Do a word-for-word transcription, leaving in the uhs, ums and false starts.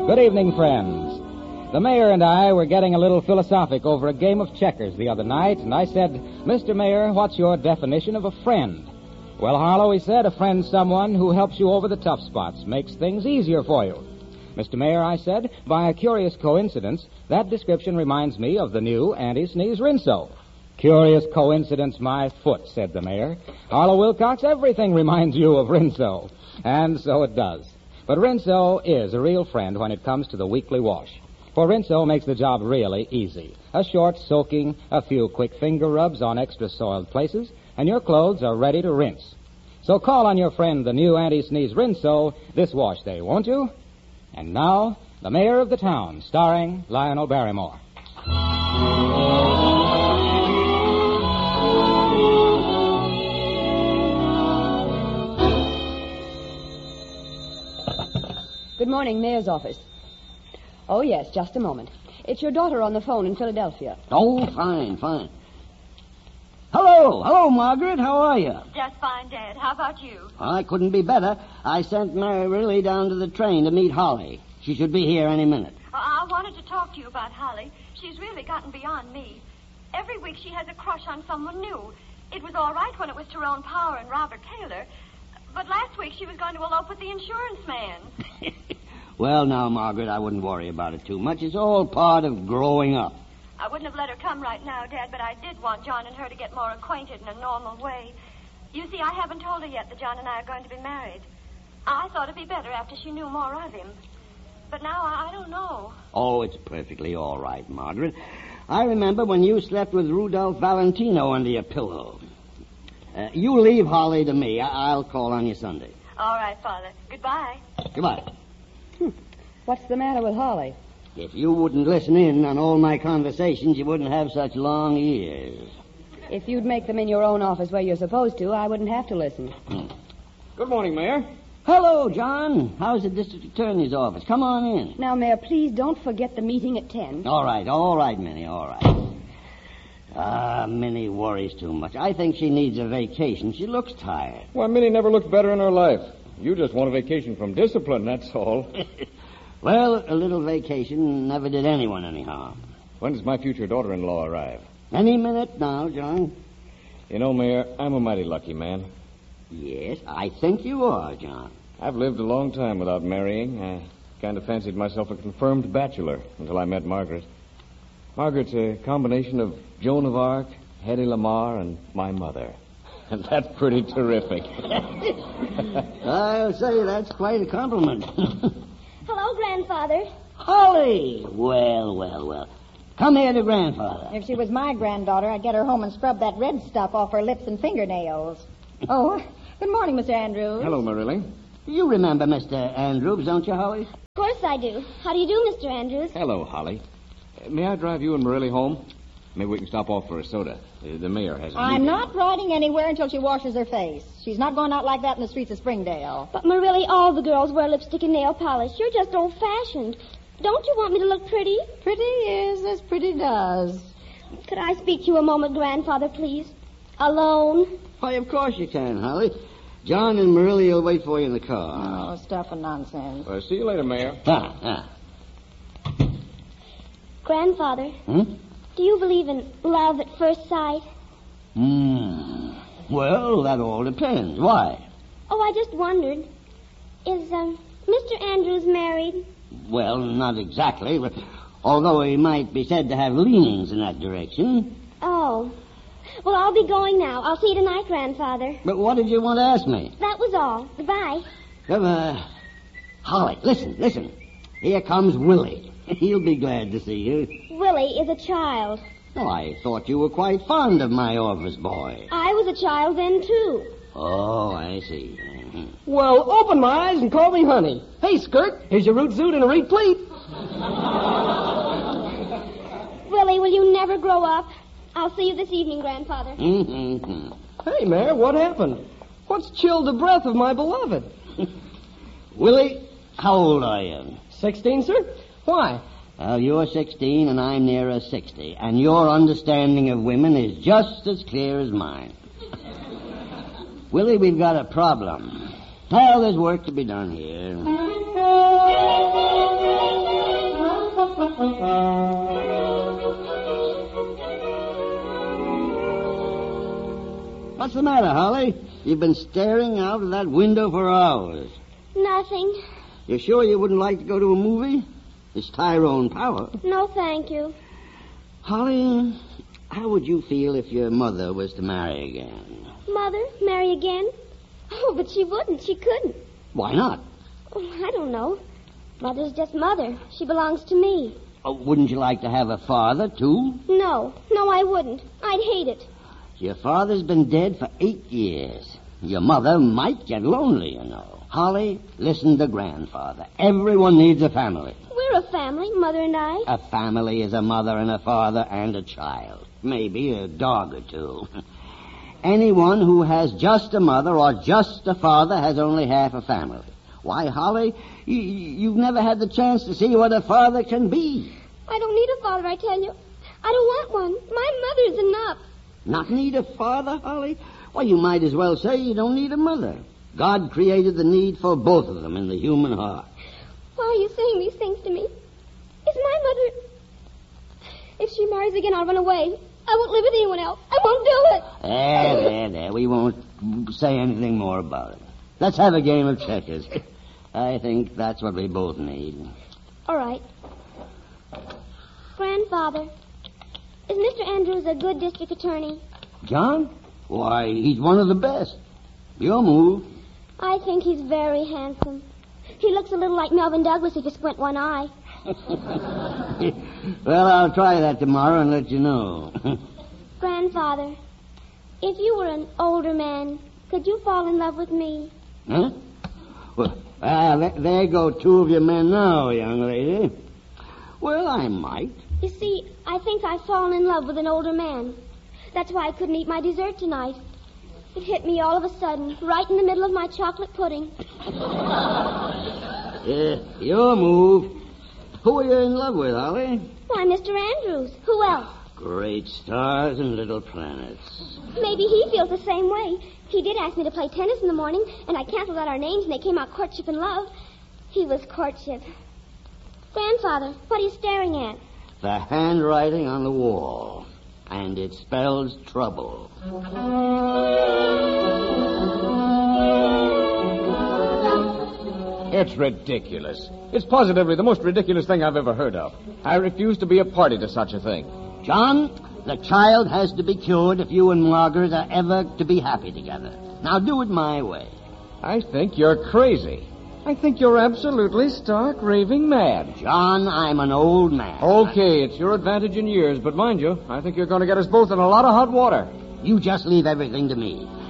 Good evening, friends. The mayor and I were getting a little philosophic over a game of checkers the other night, and I said, Mister Mayor, what's your definition of a friend? Well, Harlow, he said, a friend's someone who helps you over the tough spots, makes things easier for you. Mister Mayor, I said, by a curious coincidence, that description reminds me of the new anti-sneeze Rinso. Curious coincidence, my foot, said the mayor. Harlow Wilcox, everything reminds you of Rinso. And so it does. But Rinso is a real friend when it comes to the weekly wash. For Rinso makes the job really easy. A short soaking, a few quick finger rubs on extra soiled places, and your clothes are ready to rinse. So call on your friend, the new anti-sneeze Rinso, this wash day, won't you? And now, the mayor of the town, starring Lionel Barrymore. Good morning, Mayor's office. Oh, yes, just a moment. It's your daughter on the phone in Philadelphia. Oh, fine, fine. Hello, hello, Margaret. How are you? Just fine, Dad. How about you? I couldn't be better. I sent Mary Riley down to the train to meet Holly. She should be here any minute. Uh, I wanted to talk to you about Holly. She's really gotten beyond me. Every week she has a crush on someone new. It was all right when it was Tyrone Power and Robert Taylor. But last week she was going to elope with the insurance man. Well, now, Margaret, I wouldn't worry about it too much. It's all part of growing up. I wouldn't have let her come right now, Dad, but I did want John and her to get more acquainted in a normal way. You see, I haven't told her yet that John and I are going to be married. I thought it'd be better after she knew more of him. But now I, I don't know. Oh, it's perfectly all right, Margaret. I remember when you slept with Rudolph Valentino under your pillow. Uh, you leave Holly to me. I- I'll call on you Sunday. All right, Father. Goodbye. Goodbye. Hmm. What's the matter with Holly? If you wouldn't listen in on all my conversations, you wouldn't have such long ears. If you'd make them in your own office where you're supposed to, I wouldn't have to listen. Hmm. Good morning, Mayor. Hello, John. How's the district attorney's office? Come on in. Now, Mayor, please don't forget the meeting at ten. All right, all right, Minnie, all right. Ah, Minnie worries too much. I think she needs a vacation. She looks tired. Why, Minnie never looked better in her life. You just want a vacation from discipline, that's all. Well, a little vacation never did anyone any harm. When does my future daughter-in-law arrive? Any minute now, John. You know, Mayor, I'm a mighty lucky man. Yes, I think you are, John. I've lived a long time without marrying. I kind of fancied myself a confirmed bachelor until I met Margaret. Margaret's a combination of Joan of Arc, Hedy Lamarr, and my mother. And that's pretty terrific. I'll say that's quite a compliment. Hello, Grandfather. Holly! Well, well, well. Come here to Grandfather. If she was my granddaughter, I'd get her home and scrub that red stuff off her lips and fingernails. Oh, good morning, Mister Andrews. Hello, Marilyn. You remember Mister Andrews, don't you, Holly? Of course I do. How do you do, Mister Andrews? Hello, Holly. Uh, may I drive you and Marilyn home? Maybe we can stop off for a soda. Uh, the mayor has a I'm meeting. not riding anywhere until she washes her face. She's not going out like that in the streets of Springdale. But, Marilly, all the girls wear lipstick and nail polish. You're just old-fashioned. Don't you want me to look pretty? Pretty is as pretty does. Could I speak to you a moment, Grandfather, please? Alone? Why, of course you can, Holly. John and Marilyn will wait for you in the car. Oh, stuff and nonsense. Uh, see you later, Mayor. Ah, ah. Grandfather, Hmm? do you believe in love at first sight? Hmm. Well, that all depends. Why? Oh, I just wondered. Is, um, Mister Andrews married? Well, not exactly, but although he might be said to have leanings in that direction. Oh. Well, I'll be going now. I'll see you tonight, Grandfather. But what did you want to ask me? That was all. Goodbye. Come, uh, Holly, listen, listen. Here comes Willie. He'll be glad to see you. Willie is a child. Oh, I thought you were quite fond of my office boy. I was a child then, too. Oh, I see. Mhm. Well, open my eyes and call me honey. Hey, Skirt, here's your root suit and a reed pleat. Willie, will you never grow up? I'll see you this evening, Grandfather. Mm-hmm. Hey, Mayor, what happened? What's chilled the breath of my beloved? Willie, how old are you? Sixteen, sir? Why? Well, you're sixteen and I'm nearer sixty, and your understanding of women is just as clear as mine. Willie, we've got a problem. Well, there's work to be done here. What's the matter, Holly? You've been staring out of that window for hours. Nothing. You sure you wouldn't like to go to a movie? It's Tyrone Power. No, thank you. Holly, how would you feel if your mother was to marry again? Mother? Marry again? Oh, but she wouldn't. She couldn't. Why not? Oh, I don't know. Mother's just mother. She belongs to me. Oh, wouldn't you like to have a father, too? No. No, I wouldn't. I'd hate it. Your father's been dead for eight years. Your mother might get lonely, you know. Holly, listen to Grandfather. Everyone needs a family. We're a family, Mother and I. A family is a mother and a father and a child. Maybe a dog or two. Anyone who has just a mother or just a father has only half a family. Why, Holly, you, you've never had the chance to see what a father can be. I don't need a father, I tell you. I don't want one. My mother's enough. Not need a father, Holly? Why, you might as well say you don't need a mother. God created the need for both of them in the human heart. Why are you saying these things to me? Is my mother... If she marries again, I'll run away. I won't live with anyone else. I won't do it. There, there, there. We won't say anything more about it. Let's have a game of checkers. I think that's what we both need. All right. Grandfather, is Mister Andrews a good district attorney? John? Why, he's one of the best. Your move. I think he's very handsome. He looks a little like Melvin Douglas if you squint one eye. Well, I'll try that tomorrow and let you know. Grandfather, if you were an older man, could you fall in love with me? Huh? Well, ah, there, there go two of your men now, young lady. Well, I might. You see, I think I've fallen in love with an older man. That's why I couldn't eat my dessert tonight. It hit me all of a sudden, right in the middle of my chocolate pudding. Yeah, your move. Who are you in love with, Holly? Why, Mister Andrews. Who else? Great stars and little planets. Maybe he feels the same way. He did ask me to play tennis in the morning, and I canceled out our names, and they came out courtship and love. He was courtship. Grandfather, what are you staring at? The handwriting on the wall. And it spells trouble. It's ridiculous. It's positively the most ridiculous thing I've ever heard of. I refuse to be a party to such a thing. John, the child has to be cured if you and Margaret are ever to be happy together. Now do it my way. I think you're crazy. I think you're absolutely stark raving mad. John, I'm an old man. Okay, it's your advantage in years, but mind you, I think you're going to get us both in a lot of hot water. You just leave everything to me.